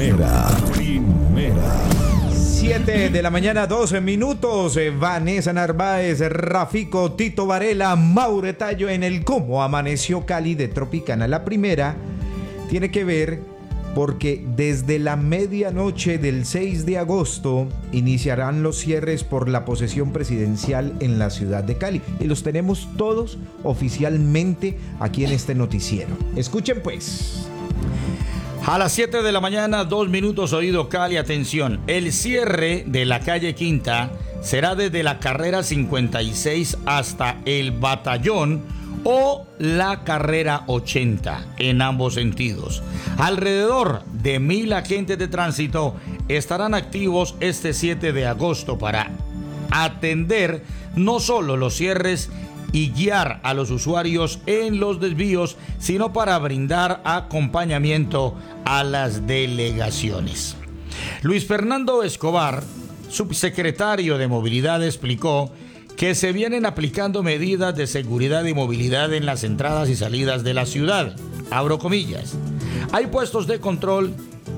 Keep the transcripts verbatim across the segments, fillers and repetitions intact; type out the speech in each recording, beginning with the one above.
Primera, primera. siete de la mañana, doce minutos. Vanessa Narváez, Rafico, Tito Varela, Mauro Tallo en el Cómo Amaneció Cali de Tropicana. La primera tiene que ver porque desde la medianoche del seis de agosto iniciarán los cierres por la posesión presidencial en la ciudad de Cali. Y los tenemos todos oficialmente aquí en este noticiero. Escuchen pues. A las siete de la mañana, dos minutos, oído Cali, atención. El cierre de la calle Quinta será desde la carrera cincuenta y seis hasta el Batallón o la carrera ochenta, en ambos sentidos. Alrededor de mil agentes de tránsito estarán activos este siete de agosto para atender no solo los cierres y guiar a los usuarios en los desvíos, sino para brindar acompañamiento a las delegaciones. Luis Fernando Escobar, subsecretario de Movilidad, explicó que se vienen aplicando medidas de seguridad y movilidad en las entradas y salidas de la ciudad. Abro comillas. Hay puestos de control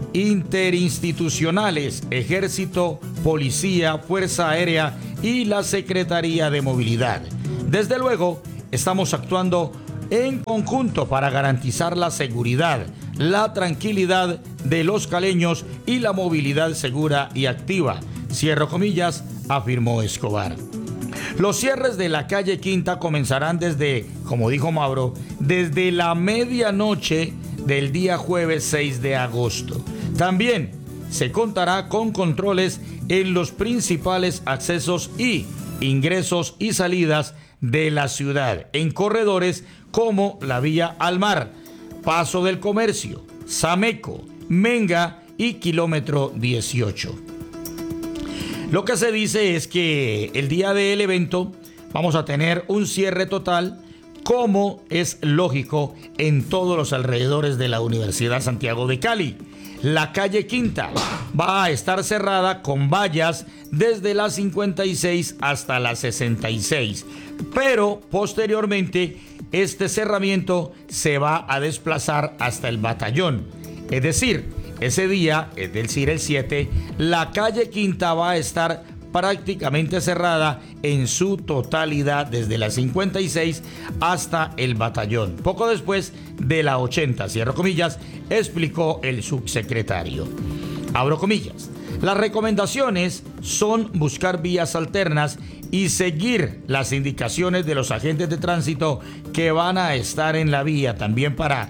interinstitucionales, Ejército, Policía, Fuerza Aérea y la Secretaría de Movilidad. Desde luego, estamos actuando en conjunto para garantizar la seguridad, la tranquilidad de los caleños y la movilidad segura y activa. Cierro comillas, afirmó Escobar. Los cierres de la calle Quinta comenzarán desde, como dijo Mauro, desde la medianoche del día jueves seis de agosto. También se contará con controles en los principales accesos y ingresos y salidas de la ciudad, en corredores como la Vía al Mar, Paso del Comercio, Sameco, Menga y Kilómetro dieciocho. Lo que se dice es que el día del evento vamos a tener un cierre total, como es lógico en todos los alrededores de la Universidad Santiago de Cali. La calle Quinta va a estar cerrada con vallas desde la cincuenta y seis hasta la sesenta y seis, pero posteriormente este cerramiento se va a desplazar hasta el Batallón. Es decir, ese día, es decir, el siete, la calle Quinta va a estar prácticamente cerrada en su totalidad desde la cincuenta y seis hasta el Batallón, poco después de la ochenta, cierro comillas, explicó el subsecretario. Abro comillas. Las recomendaciones son buscar vías alternas y seguir las indicaciones de los agentes de tránsito que van a estar en la vía, también para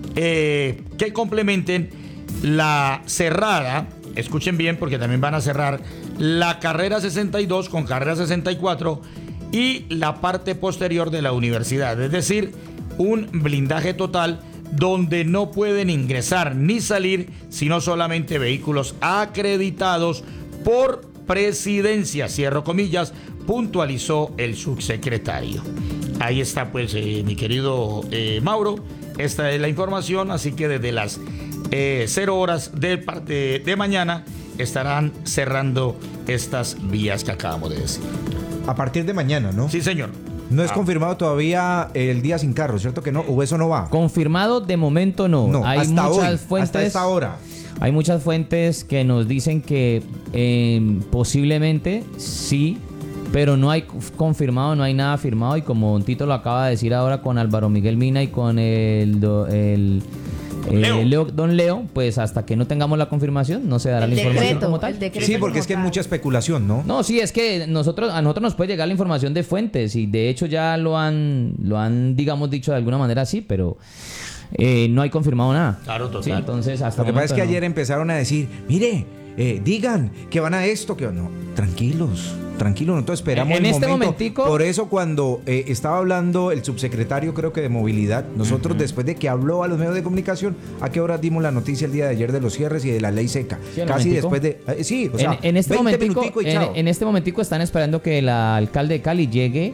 eh, que complementen la cerrada. Escuchen bien, porque también van a cerrar la carrera sesenta y dos con carrera sesenta y cuatro y la parte posterior de la universidad. Es decir, un blindaje total donde no pueden ingresar ni salir sino solamente vehículos acreditados por presidencia, cierro comillas, puntualizó el subsecretario. Ahí está pues eh, mi querido eh, Mauro, esta es la información, así que desde las eh, cero horas de, parte de mañana estarán cerrando estas vías que acabamos de decir. A partir de mañana, ¿no? Sí, señor. No es ah. confirmado todavía el día sin carro, ¿cierto que no? ¿O eso no va? Confirmado de momento no. No, hay hasta muchas hoy, fuentes, hasta esta hora. Hay muchas fuentes que nos dicen que eh, posiblemente sí, pero no hay confirmado, no hay nada firmado. Y como Don Tito lo acaba de decir ahora con Álvaro Miguel Mina y con el... el Leo. Eh, Leo, don Leo, pues hasta que no tengamos la confirmación no se dará El la información decreto, como tal. el decreto Sí, porque como es que hay tal. mucha especulación, ¿no? No, sí, es que nosotros a nosotros nos puede llegar la información de fuentes y de hecho ya lo han lo han digamos dicho de alguna manera así, pero eh, no hay confirmado nada. Claro, total. Sí, entonces hasta Lo que el pasa es que momento no. ayer empezaron a decir, mire, eh, digan que van a esto, que no, tranquilos, tranquilos, nosotros esperamos En el este momento. momentico- Por eso cuando eh, estaba hablando el subsecretario, creo que de movilidad, nosotros uh-huh. después de que habló a los medios de comunicación, ¿a qué hora dimos la noticia el día de ayer de los cierres y de la ley seca? Sí, Casi momentico. después de... Eh, sí, o sea, en, en este momentico, minutico y en, chao. en este momentico están esperando que el alcalde de Cali llegue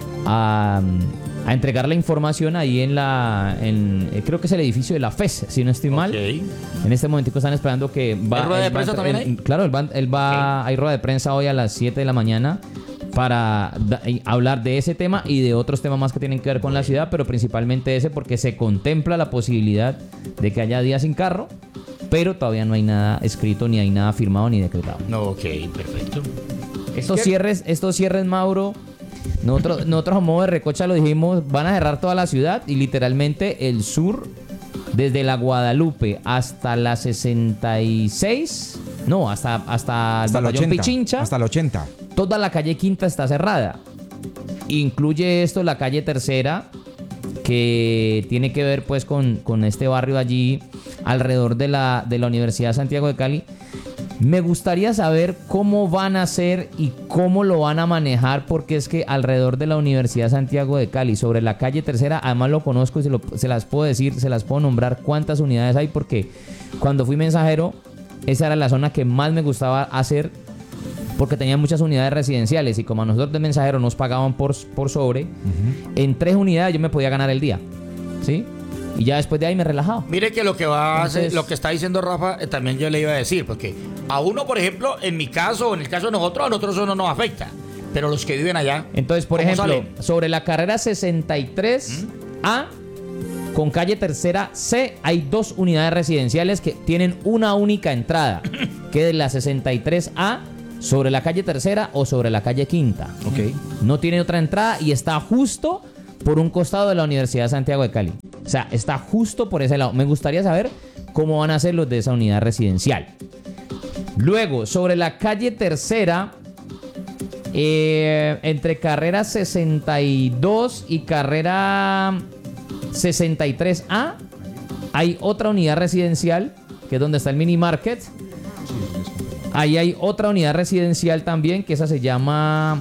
a, a entregar la información ahí en la en, eh, creo que es el edificio de la F E S, si no estoy mal. Okay. En este momentico están esperando que va, ¿Hay rueda de él va- prensa también él- ahí? Claro, él va, él va Okay. hay rueda de prensa hoy a las siete de la mañana para da- y hablar de ese tema y de otros temas más que tienen que ver con la ciudad, pero principalmente ese porque se contempla la posibilidad de que haya días sin carro, pero todavía no hay nada escrito, ni hay nada firmado ni decretado. No, ok, perfecto. Estos cierres, estos cierres, Mauro, nosotros, nosotros a modo de recocha lo dijimos, van a cerrar toda la ciudad y literalmente el sur, desde la Guadalupe hasta la sesenta y seis, no, hasta, hasta, Hasta el el Batallón ochenta. Pichincha, Hasta el ochenta. toda la calle Quinta está cerrada. Incluye esto la calle Tercera, que tiene que ver pues con, con este barrio allí alrededor de la, de la Universidad de Santiago de Cali. Me gustaría saber cómo van a hacer y cómo lo van a manejar, porque es que alrededor de la Universidad de Santiago de Cali, sobre la calle Tercera, además lo conozco y se, lo, se las puedo decir, se las puedo nombrar cuántas unidades hay, porque cuando fui mensajero, esa era la zona que más me gustaba hacer, porque tenía muchas unidades residenciales y como a nosotros de mensajero nos pagaban por, por sobre, uh-huh. en tres unidades yo me podía ganar el día, ¿sí? Y ya después de ahí me relajaba. Mire que lo que va Entonces, a hacer, lo que está diciendo Rafa, eh, también yo le iba a decir, porque a uno, por ejemplo, en mi caso o en el caso de nosotros, a nosotros eso no nos afecta, pero los que viven allá. Entonces, por ejemplo, salen? sobre la carrera sesenta y tres A con calle Tercera C hay dos unidades residenciales que tienen una única entrada, que es la sesenta y tres A sobre la calle Tercera o sobre la calle Quinta. Ok. No tiene otra entrada y está justo por un costado de la Universidad de Santiago de Cali. O sea, está justo por ese lado. Me gustaría saber cómo van a ser los de esa unidad residencial. Luego, sobre la calle Tercera, eh, entre carrera sesenta y dos y carrera sesenta y tres A, hay otra unidad residencial, que es donde está el mini market. Ahí hay otra unidad residencial también, que esa se llama...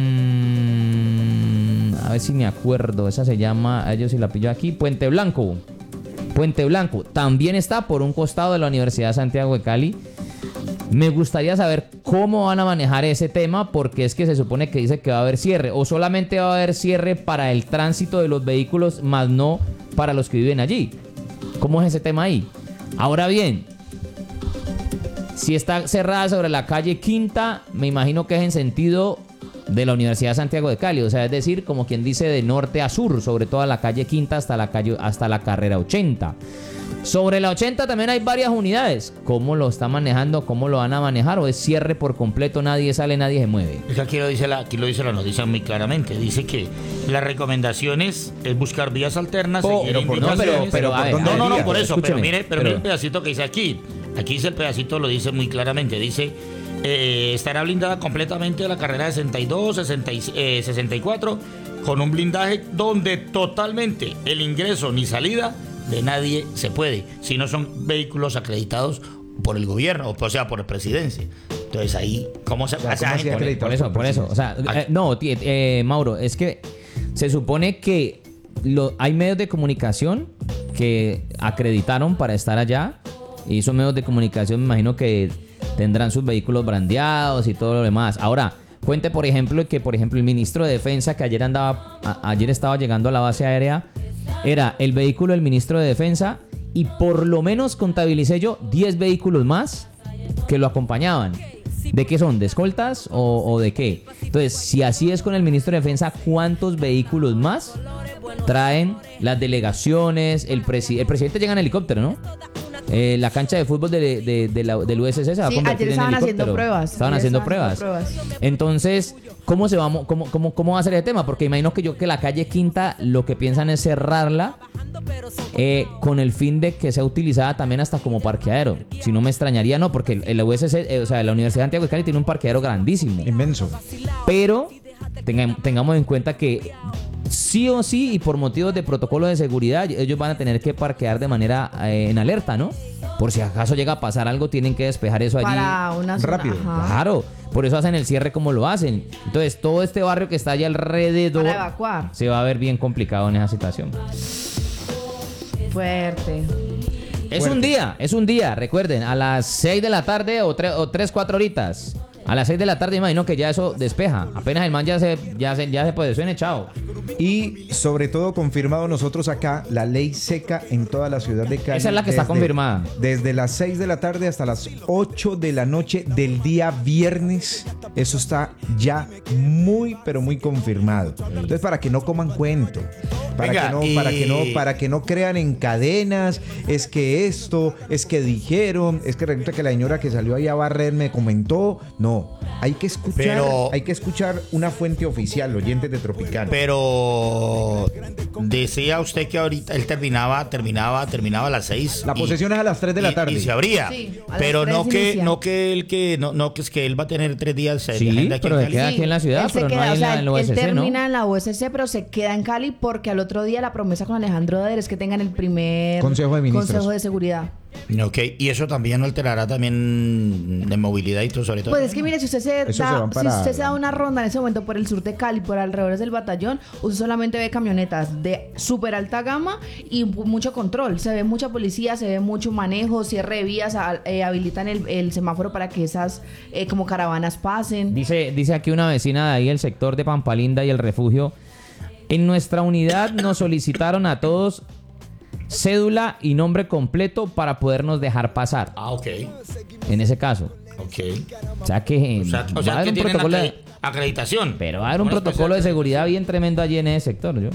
Mmm, a ver si me acuerdo. Esa se llama... Yo sí la pillo aquí. Puente Blanco. Puente Blanco. También está por un costado de la Universidad de Santiago de Cali. Me gustaría saber cómo van a manejar ese tema, porque es que se supone que dice que va a haber cierre. O solamente va a haber cierre para el tránsito de los vehículos, más no para los que viven allí. ¿Cómo es ese tema ahí? Ahora bien... Si está cerrada sobre la calle Quinta, me imagino que es en sentido de la Universidad de Santiago de Cali. O sea, es decir, como quien dice, de norte a sur, sobre toda la calle Quinta hasta la, calle, hasta la carrera ochenta. Sobre la ochenta también hay varias unidades. ¿Cómo lo está manejando? ¿Cómo lo van a manejar? ¿O es cierre por completo? Nadie sale, nadie se mueve. Es que aquí lo dice la, aquí lo dice la noticia muy claramente. Dice que las recomendaciones es buscar vías alternas. Oh, seguir pero, no, pero, pero, a ver, no, no, no, por eso. Escúcheme, pero mire, pero, pero mire el pedacito que dice aquí. Aquí dice el pedacito, lo dice muy claramente. Dice, eh, estará blindada completamente la carrera sesenta y dos, sesenta, eh, sesenta y cuatro, con un blindaje donde totalmente el ingreso ni salida de nadie se puede, si no son vehículos acreditados por el gobierno, o sea, por la presidencia. Entonces ahí, ¿cómo se sea, hace? ¿cómo así Por, acreditado? Por eso, por eso. O sea, eh, no, tí- eh, Mauro, es que se supone que lo, hay medios de comunicación que acreditaron para estar allá. Y esos medios de comunicación me imagino que tendrán sus vehículos brandeados y todo lo demás. Ahora, cuente por ejemplo que por ejemplo el ministro de Defensa, que ayer andaba, a, ayer estaba llegando a la base aérea, era el vehículo del ministro de Defensa y por lo menos contabilicé yo diez vehículos más que lo acompañaban. ¿De qué son? ¿De escoltas o, o de qué? Entonces, si así es con el ministro de Defensa, ¿cuántos vehículos más traen las delegaciones? El, presi- el presidente llega en helicóptero, ¿no? Eh, la cancha de fútbol de, de, de la, del U S C se va a Sí, convertir ayer en estaban helicóptero. haciendo pruebas. Estaban Ayer haciendo estaban pruebas. haciendo pruebas. Entonces, ¿cómo se va, mo- cómo, cómo, cómo va a ser el tema? Porque imagino que yo que la calle Quinta lo que piensan es cerrarla eh, con el fin de que sea utilizada también hasta como parqueadero. Si no me extrañaría, no, porque el, el U S C, eh, o sea, la Universidad de Santiago de Cali tiene un parqueadero grandísimo. Inmenso. Pero tenga- tengamos en cuenta que sí o sí y por motivos de protocolo de seguridad ellos van a tener que parquear de manera eh, en alerta, ¿no? Por si acaso llega a pasar algo, tienen que despejar eso allí. Para una zona, rápido. ajá. Claro, por eso hacen el cierre como lo hacen. Entonces todo este barrio que está allá alrededor Para evacuar. se va a ver bien complicado en esa situación. Fuerte. Es un día, es un día, recuerden, a las seis de la tarde o tres, cuatro horitas. A las seis de la tarde imagino que ya eso despeja. Apenas el man ya se, ya se, ya se puede, suene, chao. Y sobre todo confirmado nosotros acá la ley seca en toda la ciudad de Cali. Esa es la que está confirmada. Desde las seis de la tarde hasta las ocho de la noche del día viernes. Eso está ya muy, pero muy confirmado. Entonces, para que no coman cuento. Para, Venga, que no, y- para, que no, para que no crean en cadenas. Es que esto, es que dijeron, es que resulta que la señora que salió ahí a barrer me comentó. No, hay que escuchar, Pero- hay que escuchar una fuente oficial, oyentes de Tropicana. Pero decía usted que ahorita él terminaba, terminaba, terminaba a las seis. La y- posesión es a las tres de la y- tarde. Y se abría. Sí, a las pero no tres que, inicia. no que él que no, no que es que él va a tener tres días eh, de Sí, agenda aquí pero en se Cali. queda aquí en la ciudad, él se pero no queda, hay o en sea, la, en la U S él C, ¿no? termina en la U S C, pero se queda en Cali porque al otro día la promesa con Alejandro Der es que tengan el primer Consejo de Ministros. Consejo de Seguridad. Ok, y eso también no alterará también de movilidad y todo, sobre todo. Pues es que mire, si usted se Eso se da, van si para- usted se da una ronda en ese momento por el sur de Cali, por alrededores del batallón, usted solamente ve camionetas de súper alta gama y mu- mucho control. Se ve mucha policía, se ve mucho manejo, cierre de vías, a- eh, habilitan el, el semáforo para que esas eh, como caravanas pasen. Dice, dice aquí una vecina de ahí, el sector de Pampalinda y el refugio. En nuestra unidad nos solicitaron a todos cédula y nombre completo para podernos dejar pasar. Ah, ok. En ese caso. Ok. O sea que, O sea, o va sea a haber que un tienen protocolo acre- de- acreditación. pero va a haber un Una protocolo de especie seguridad bien tremendo allí en ese sector. Yo.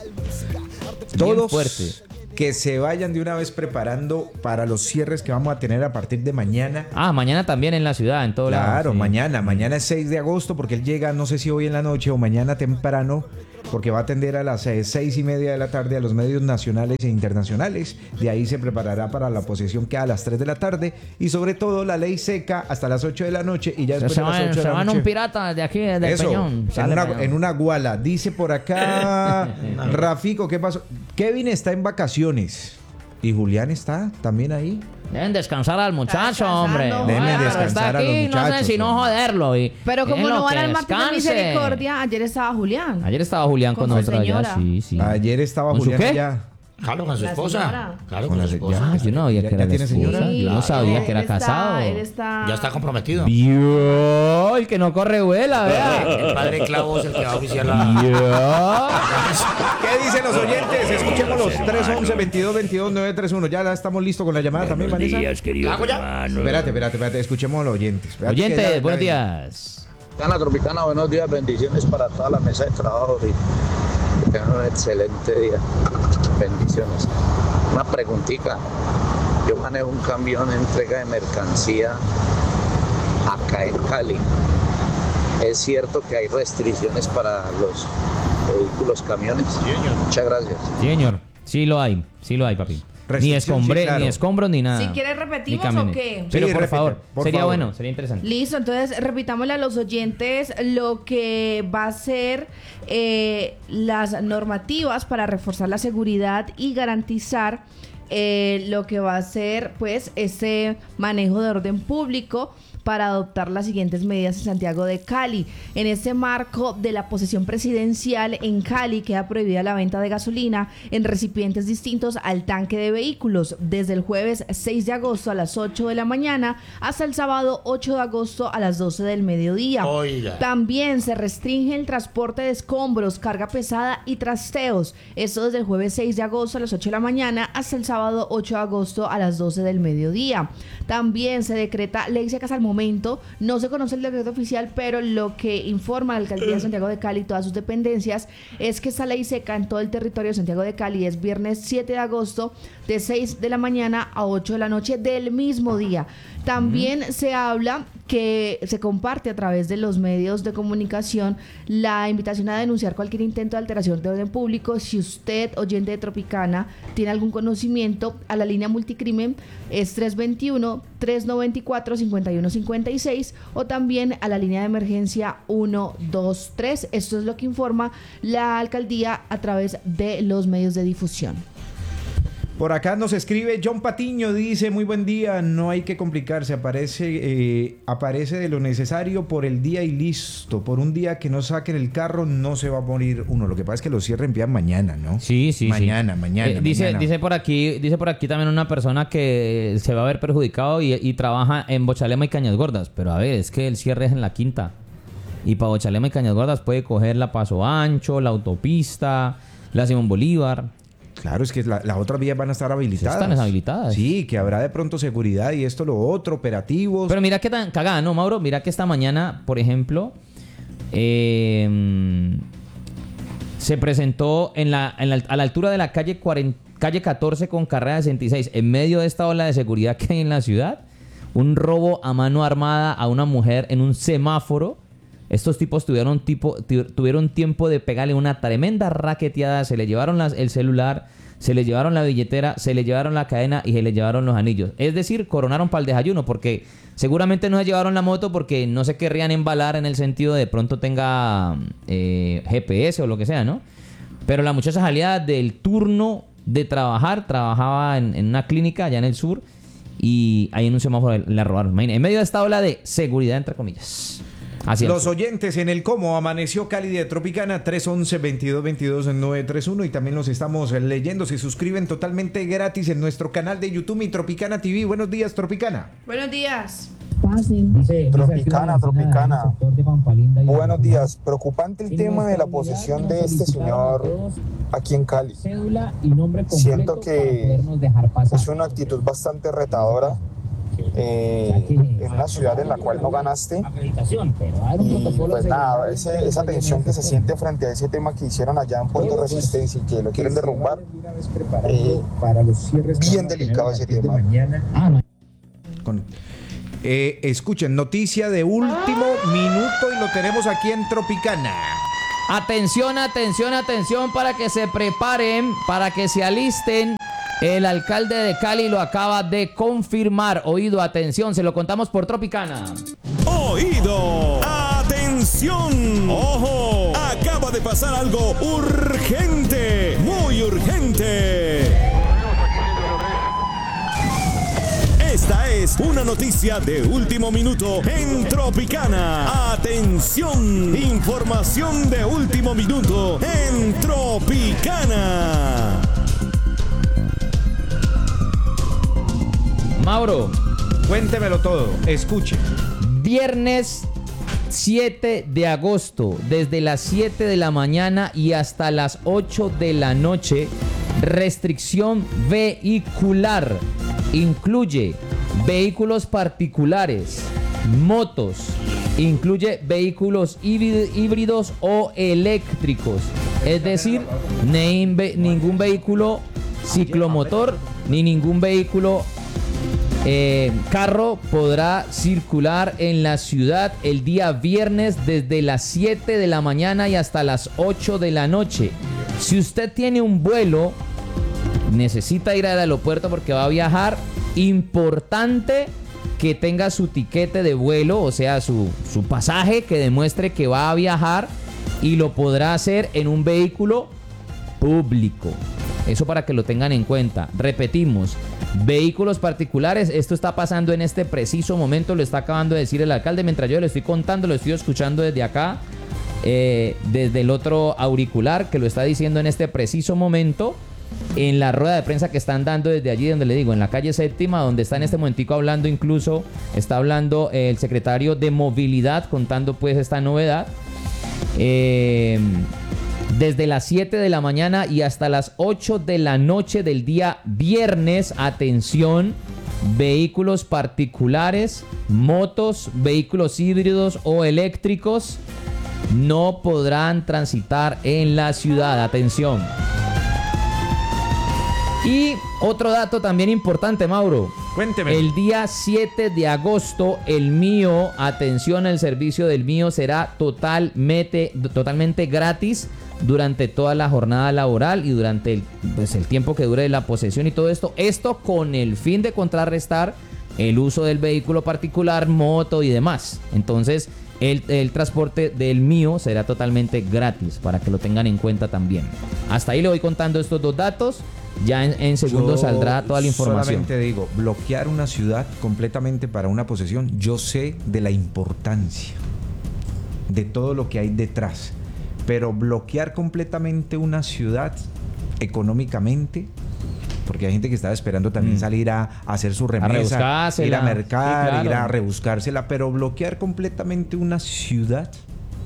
Bien Todos fuerte. que se vayan de una vez preparando para los cierres que vamos a tener a partir de mañana. Ah, mañana también en la ciudad, en todo lado. Claro, sí. mañana. Mañana es seis de agosto porque él llega, no sé si hoy en la noche o mañana temprano, porque va a atender a las eh, seis y media de la tarde a los medios nacionales e internacionales. De ahí se preparará para la posesión que a las tres de la tarde. Y sobre todo la ley seca hasta las ocho de la noche. Y ya Se, después se de las van, ocho de se la van noche. un pirata de aquí, del Eso, Peñón. en Sale una, Peñón. en una guala. Dice por acá Rafico, ¿qué pasó? Kevin está en vacaciones. ¿Y Julián está también ahí? Deben descansar al muchacho, descansando, hombre. Deben Bueno, descansar está a los aquí, no sé muchachos, si no hombre. joderlo. Y, Pero como déjenlo no van que al martes de descanse. misericordia, ayer estaba Julián. Ayer estaba Julián con, Con su nosotros allá, señora. sí, sí. Ayer estaba ¿Con su Julián qué? allá. Claro, con su La esposa. señora. Claro, Con con la su se- esposa. Ah, yo no sabía ¿Ya- que ya era la tiene señora? esposa. Yo no él- sabía él que era está- casado. Él está... Ya está comprometido. Vio, el que no corre vuela, vea. El padre Clavo es el que va a oficiar la. Vio. ¿Qué dicen los oyentes? Escuchemos los tres once, veintidós, veintidós, nueve treinta y uno. Ya la estamos listos con la llamada también, Vanessa. ¿La hago ya? Espérate, espérate, espérate. Escuchemos a los oyentes. Espérate que Oyentes, ya- buenos ya- días. Tropicana, Tropicana, buenos días, bendiciones para toda la mesa de trabajo y que tengan un excelente día. Bendiciones. Una preguntita. Yo manejo un camión de entrega de mercancía acá en Cali. ¿Es cierto que hay restricciones para los vehículos, camiones? Muchas gracias. Sí, señor. Sí lo hay, sí lo hay, papi. Ni, Restricción, escombre, sí, claro. ni escombros ni nada. Si quieres, repetimos Ni o camiones. qué? Pero Sí, por repite, favor, por sería favor. bueno, sería interesante. Listo, entonces repitámosle a los oyentes lo que va a ser eh, las normativas para reforzar la seguridad y garantizar eh, lo que va a ser pues ese manejo de orden público para adoptar las siguientes medidas en Santiago de Cali. En este marco de la posesión presidencial en Cali queda prohibida la venta de gasolina en recipientes distintos al tanque de vehículos desde el jueves seis de agosto a las ocho de la mañana hasta el sábado ocho de agosto a las doce del mediodía. Oiga. También se restringe el transporte de escombros, carga pesada y trasteos. Esto desde el jueves seis de agosto a las ocho de la mañana hasta el sábado ocho de agosto a las doce del mediodía. También se decreta ley seca hasta el momento. No se conoce el decreto oficial, pero lo que informa la Alcaldía de Santiago de Cali y todas sus dependencias es que esta ley seca en todo el territorio de Santiago de Cali es viernes siete de agosto de seis de la mañana a ocho de la noche del mismo día. También uh-huh. se habla que se comparte a través de los medios de comunicación la invitación a denunciar cualquier intento de alteración de orden público. Si usted, oyente de Tropicana, tiene algún conocimiento, a la línea multicrimen es tres veintiuno, tres noventa y cuatro, cincuenta y uno cincuenta y seis o también a la línea de emergencia uno dos tres. Esto es lo que informa la alcaldía a través de los medios de difusión. Por acá nos escribe John Patiño, dice, muy buen día, no hay que complicarse, aparece, eh, aparece de lo necesario por el día y listo, por un día que no saquen el carro no se va a morir uno, lo que pasa es que lo cierren bien mañana, ¿no? Sí, sí, mañana, sí. Mañana, eh, dice, mañana. dice por aquí, dice por aquí también una persona que se va a ver perjudicado y, y trabaja en Bochalema y Cañas Gordas, pero a ver, es que el cierre es en la quinta. Y para Bochalema y Cañas Gordas puede coger la Paso Ancho, la autopista, la Simón Bolívar. Claro, es que la- las otras vías van a estar habilitadas. Están habilitadas. Sí, que habrá de pronto seguridad y esto, lo otro, operativos. Pero mira qué tan cagada, ¿no, Mauro? Mira que esta mañana, por ejemplo, eh, se presentó en la, en la- a la altura de la calle, cuarenta, calle catorce con carrera sesenta y seis, en medio de esta ola de seguridad que hay en la ciudad, un robo a mano armada a una mujer en un semáforo. Estos tipos tuvieron, tipo, tu- tuvieron tiempo de pegarle una tremenda raqueteada. Se le llevaron las- el celular, se le llevaron la billetera, se le llevaron la cadena y se le llevaron los anillos. Es decir, coronaron para el desayuno, porque seguramente no se llevaron la moto porque no se querrían embalar en el sentido de pronto tenga eh, G P S o lo que sea, ¿no? Pero la muchacha salía del turno de trabajar, trabajaba en, en una clínica allá en el sur y ahí en un semáforo la robaron. Imagínate, en medio de esta ola de seguridad, entre comillas. Así Los es. oyentes en el cómo amaneció Cali de Tropicana tres once, veintidós veintidós, nueve tres uno, y también los estamos leyendo. Se suscriben totalmente gratis en nuestro canal de YouTube, Mi Tropicana T V. Buenos días, Tropicana. Buenos días. Tropicana, Tropicana. Buenos días. Preocupante el tema de la posesión de este señor aquí en Cali. Siento que es una actitud bastante retadora eh, en una ciudad en la cual no ganaste. Y pues nada, ese- esa tensión que se siente frente a ese tema que hicieron allá en Puerto Resistencia y que lo quieren derrumbar, eh, bien delicado ese tema. Con- Eh, escuchen, noticia de último minuto y lo tenemos aquí en Tropicana. Atención, atención, atención para que se preparen, para que se alisten. El alcalde de Cali lo acaba de confirmar. Oído, atención, se lo contamos por Tropicana. Oído. Atención. Ojo. Acaba de pasar algo urgente. Muy urgente. Esta es una noticia de último minuto en Tropicana. Atención. Información de último minuto en Tropicana. Mauro, Cuéntemelo todo, escuche. viernes siete de agosto, desde las siete de la mañana y hasta las ocho de la noche, restricción vehicular. Incluye vehículos particulares, motos, incluye vehículos híbrid- híbridos o eléctricos. Es decir, ni- ningún vehículo ciclomotor ni ningún vehículo Eh, carro podrá circular en la ciudad el día viernes desde las siete de la mañana y hasta las ocho de la noche. Si usted tiene un vuelo, necesita ir al aeropuerto porque va a viajar, importante que tenga su tiquete de vuelo, o sea, su, su pasaje que demuestre que va a viajar y lo podrá hacer en un vehículo público. Eso para que lo tengan en cuenta. Repetimos, vehículos particulares, esto está pasando en este preciso momento, lo está acabando de decir el alcalde, mientras yo le estoy contando, lo estoy escuchando desde acá, eh, desde el otro auricular que lo está diciendo en este preciso momento, en la rueda de prensa que están dando desde allí, donde le digo, en la calle séptima, donde está en este momentico hablando, incluso está hablando el secretario de movilidad, contando pues esta novedad. Eh... Desde las siete de la mañana y hasta las ocho de la noche del día viernes, atención, vehículos particulares, motos, vehículos híbridos o eléctricos no podrán transitar en la ciudad. Atención. Y otro dato también importante, Mauro. Cuénteme. El día siete de agosto, el mío, atención, el servicio del mío será totalmente, totalmente gratis durante toda la jornada laboral y durante el, pues, el tiempo que dure la posesión y todo esto. Esto con el fin de contrarrestar el uso del vehículo particular, moto y demás. Entonces, el, el transporte del mío será totalmente gratis para que lo tengan en cuenta también. Hasta ahí le voy contando estos dos datos. Ya en, en segundos Yo saldrá toda la información. Solamente digo, bloquear una ciudad completamente para una posesión, yo sé de la importancia de todo lo que hay detrás, pero bloquear completamente una ciudad económicamente, porque hay gente que estaba esperando también Mm. salir a, a hacer su remesa, rebuscársela. ir a mercar, Sí, claro. ir a rebuscársela, pero bloquear completamente una ciudad,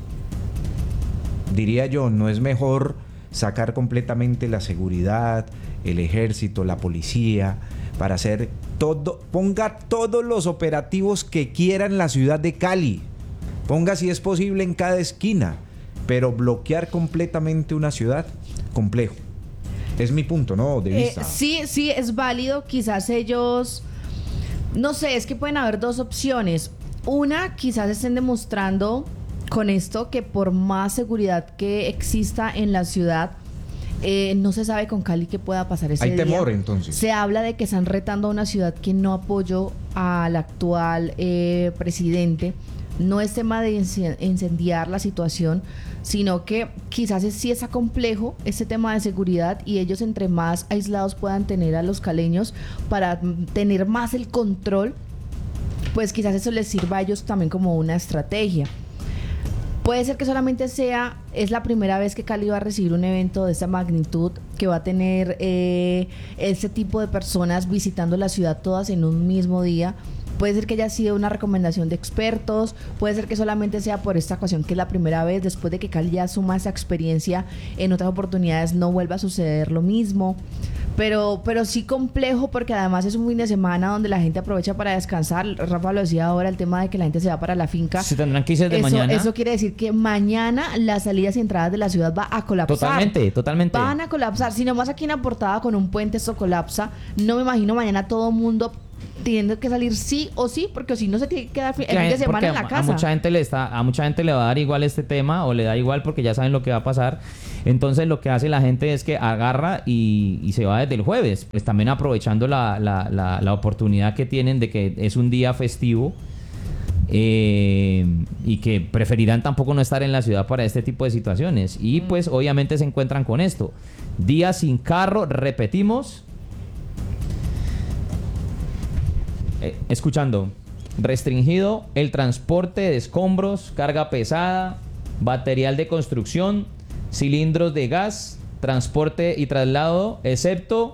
diría yo, ¿no es mejor sacar completamente la seguridad, el ejército, la policía, para hacer todo, ponga todos los operativos que quiera en la ciudad de Cali, ponga si es posible en cada esquina, pero bloquear completamente una ciudad, complejo? Es mi punto, ¿no? De vista. Eh, sí, sí, es válido. Quizás ellos, no sé, es que pueden haber dos opciones. Una, quizás estén demostrando con esto que por más seguridad que exista en la ciudad, eh, no se sabe con Cali qué pueda pasar ese Hay día. temor, entonces. Se habla de que están retando a una ciudad que no apoyó al actual eh, presidente. No es tema de incendiar la situación, sino que quizás es, sí está complejo este tema de seguridad, y ellos entre más aislados puedan tener a los caleños para tener más el control, pues quizás eso les sirva a ellos también como una estrategia. Puede ser que solamente sea, es la primera vez que Cali va a recibir un evento de esta magnitud, que va a tener eh, ese tipo de personas visitando la ciudad todas en un mismo día. Puede ser que haya sido una recomendación de expertos, puede ser que solamente sea por esta ocasión, que es la primera vez, después de que Cali ya suma esa experiencia, en otras oportunidades no vuelva a suceder lo mismo. Pero, pero sí complejo, porque además es un fin de semana donde la gente aprovecha para descansar. Rafa lo decía ahora, el tema de que la gente se va para la finca. Se tendrán que irse de eso, mañana. Eso quiere decir que mañana las salidas y entradas de la ciudad va a colapsar. Totalmente, totalmente. Van a colapsar. Si nomás aquí en la portada con un puente esto colapsa, no me imagino mañana todo mundo teniendo que salir sí o sí, porque si no se tiene que quedar el fin de semana en la a, casa. A mucha gente le está, a mucha gente le va a dar igual este tema, o le da igual porque ya saben lo que va a pasar. Entonces lo que hace la gente es que agarra y, y se va desde el jueves, pues también aprovechando la, la, la, la oportunidad que tienen de que es un día festivo, eh, y que preferirán tampoco no estar en la ciudad para este tipo de situaciones. Y pues obviamente se encuentran con esto: día sin carro, repetimos. Eh, escuchando, restringido el transporte de escombros, carga pesada, material de construcción, cilindros de gas, transporte y traslado, excepto